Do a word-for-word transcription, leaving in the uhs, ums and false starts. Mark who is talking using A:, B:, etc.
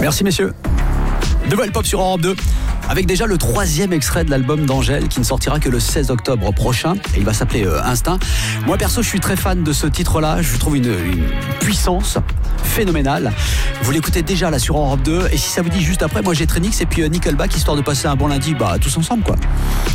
A: Merci messieurs. Nouvelle pop sur Europe deux, avec déjà le troisième extrait de l'album d'Angèle qui ne sortira que le seize octobre prochain, et il va s'appeler euh, Instinct. Moi perso je suis très fan de ce titre-là, je trouve une, une puissance phénoménale. Vous l'écoutez déjà là sur Europe deux, et si ça vous dit juste après, moi j'ai Trinix et puis euh, Nickelback, histoire de passer un bon lundi, bah tous ensemble quoi.